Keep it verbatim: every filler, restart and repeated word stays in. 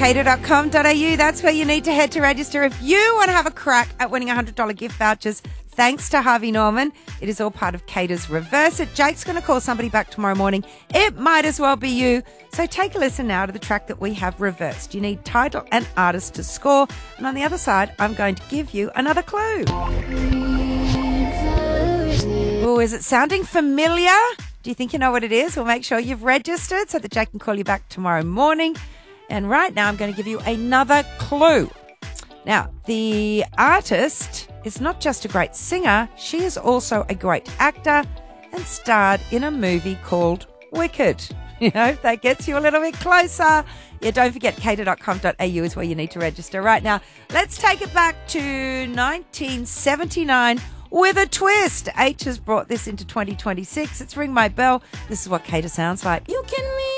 cater dot com dot a u. That's where you need to head to register if you want to have a crack at winning one hundred dollars gift vouchers. Thanks to Harvey Norman. It is all part of Cater's Reverse It. Jake's going to call somebody back tomorrow morning. It might as well be you. So take a listen now to the track that we have reversed. You need title and artist to score. And on the other side, I'm going to give you another clue. Oh, is it sounding familiar? Do you think you know what it is? Well, make sure you've registered so that Jake can call you back tomorrow morning. And right now, I'm going to give you another clue. Now, the artist is not just a great singer, she is also a great actor and starred in a movie called Wicked. You know, that gets you a little bit closer. Yeah, don't forget cater dot com dot a u is where you need to register right now. Let's take it back to nineteen seventy-nine with a twist. H has brought this into twenty twenty-six. It's Ring My Bell. This is what Cater sounds like. You can